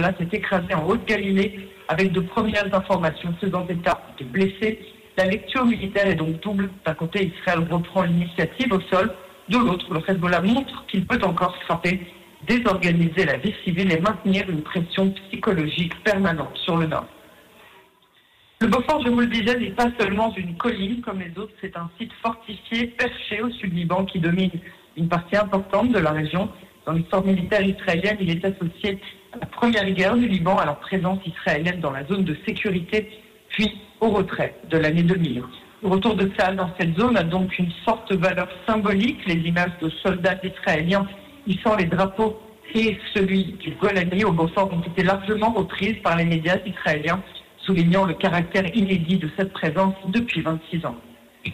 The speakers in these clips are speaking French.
Hezbollah s'est écrasé en Haute-Galilée avec de premières informations faisant état de blessés. La lecture militaire est donc double. D'un côté, Israël reprend l'initiative au sol. De l'autre, le Hezbollah montre qu'il peut encore frapper, désorganiser la vie civile et maintenir une pression psychologique permanente sur le nord. Le Beaufort, je vous le disais, n'est pas seulement une colline comme les autres, c'est un site fortifié, perché au sud Liban qui domine une partie importante de la région. Dans l'histoire militaire israélienne, il est associé à la première guerre du Liban, à la présence israélienne dans la zone de sécurité, puis au retrait de l'année 2000. Le retour de Tsahal dans cette zone a donc une forte valeur symbolique. Les images de soldats israéliens hissant les drapeaux et celui du Golani au Beaufort ont été largement reprises par les médias israéliens, soulignant le caractère inédit de cette présence depuis 26 ans.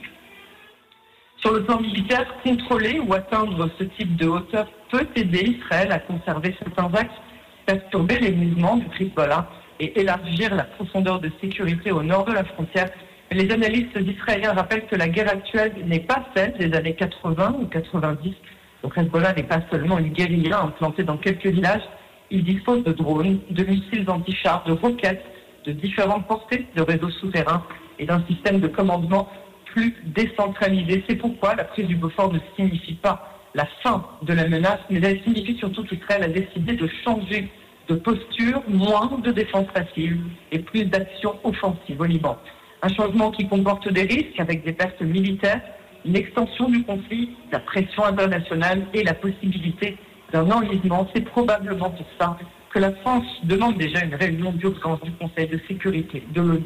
Sur le plan militaire, contrôler ou atteindre ce type de hauteur peut aider Israël à conserver certains axes, perturber les mouvements du Hezbollah et élargir la profondeur de sécurité au nord de la frontière. Mais les analystes israéliens rappellent que la guerre actuelle n'est pas celle des années 80 ou 90. Le Hezbollah n'est pas seulement une guérilla implantée dans quelques villages. Il dispose de drones, de missiles anti-chars, de roquettes, de différentes portées, de réseaux souterrains et d'un système de commandement plus décentralisé. C'est pourquoi la prise du Beaufort ne signifie pas la fin de la menace, mais elle signifie surtout qu'Israël a décidé de changer de posture, moins de défense passive et plus d'action offensive au Liban. Un changement qui comporte des risques avec des pertes militaires, une extension du conflit, la pression internationale et la possibilité d'un enlisement. C'est probablement pour ça que la France demande déjà une réunion d'urgence du Conseil de sécurité de l'ONU.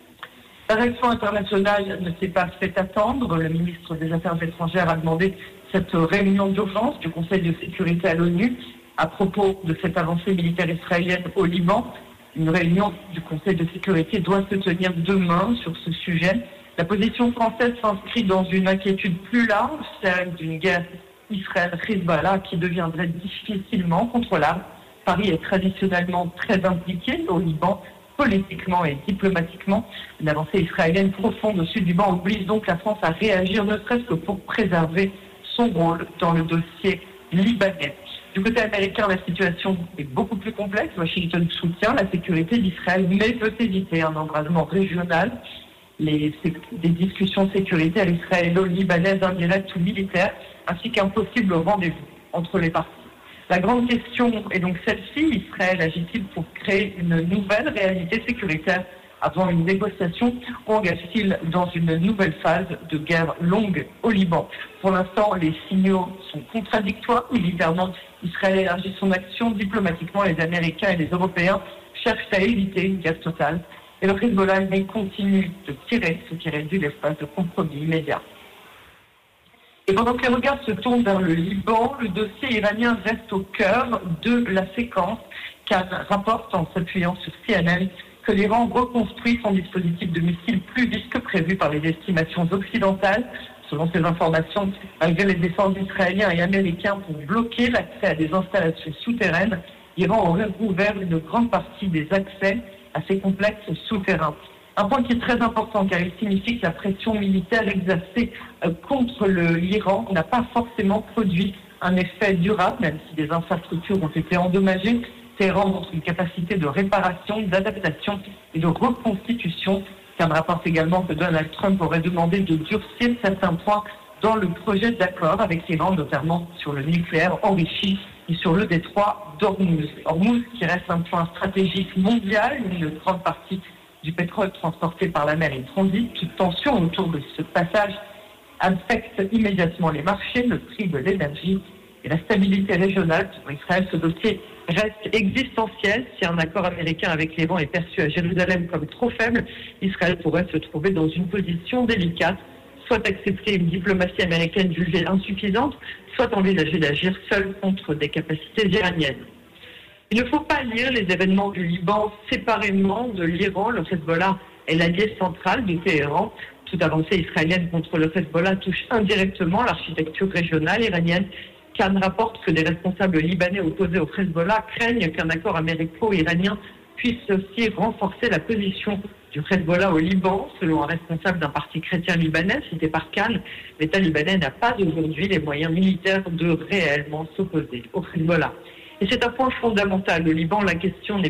La réaction internationale ne s'est pas fait attendre. Le ministre des Affaires étrangères a demandé cette réunion d'urgence du Conseil de sécurité à l'ONU à propos de cette avancée militaire israélienne au Liban. Une réunion du Conseil de sécurité doit se tenir demain sur ce sujet. La position française s'inscrit dans une inquiétude plus large, celle d'une guerre Israël-Hezbollah qui deviendrait difficilement contrôlable. Paris est traditionnellement très impliqué au Liban, politiquement et diplomatiquement. Une avancée israélienne profonde au sud du Liban oblige donc la France à réagir, ne serait-ce que pour préserver son rôle dans le dossier libanais. Du côté américain, la situation est beaucoup plus complexe. Washington soutient la sécurité d'Israël, mais veut éviter un embrasement régional. Des discussions sécuritaires israélo-libanaises indirectes ou militaires, ainsi qu'un possible rendez-vous entre les parties. La grande question est donc celle-ci. Israël agit-il pour créer une nouvelle réalité sécuritaire avant une négociation ou engage-t-il dans une nouvelle phase de guerre longue au Liban? Pour l'instant, les signaux sont contradictoires. Militairement, Israël élargit son action. Diplomatiquement, les Américains et les Européens cherchent à éviter une guerre totale. Et le Hezbollah continue de tirer, ce qui réduit l'espace de compromis immédiat. Et pendant que les regards se tournent vers le Liban, le dossier iranien reste au cœur de la séquence, car rapporte en s'appuyant sur CNN que l'Iran reconstruit son dispositif de missiles plus vite que prévu par les estimations occidentales. Selon ces informations, malgré les efforts israéliens et américains pour bloquer l'accès à des installations souterraines, l'Iran aurait rouvert une grande partie des accès à ces complexes souterrains. Un point qui est très important car il signifie que la pression militaire exercée contre l'Iran n'a pas forcément produit un effet durable, même si des infrastructures ont été endommagées. Téhéran montre une capacité de réparation, d'adaptation et de reconstitution. Cannes rapporte également que Donald Trump aurait demandé de durcir certains points dans le projet d'accord avec l'Iran, notamment sur le nucléaire enrichi et sur le détroit d'Ormuz. Ormuz qui reste un point stratégique mondial, une grande partie du pétrole transporté par la mer et transite. Toute tension autour de ce passage affecte immédiatement les marchés, le prix de l'énergie et la stabilité régionale. Pour Israël, ce dossier reste existentiel. Si un accord américain avec l'Iran est perçu à Jérusalem comme trop faible, Israël pourrait se trouver dans une position délicate, soit accepter une diplomatie américaine jugée insuffisante, soit envisager d'agir seul contre des capacités iraniennes. Il ne faut pas lire les événements du Liban séparément de l'Iran. Le Hezbollah est l'allié central du Téhéran. Toute avancée israélienne contre le Hezbollah touche indirectement l'architecture régionale iranienne. Cannes rapporte que des responsables libanais opposés au Hezbollah craignent qu'un accord américo-iranien puisse aussi renforcer la position du Hezbollah au Liban. Selon un responsable d'un parti chrétien libanais cité par Cannes, l'État libanais n'a pas aujourd'hui les moyens militaires de réellement s'opposer au Hezbollah. Et c'est un point fondamental. Au Liban, la question n'est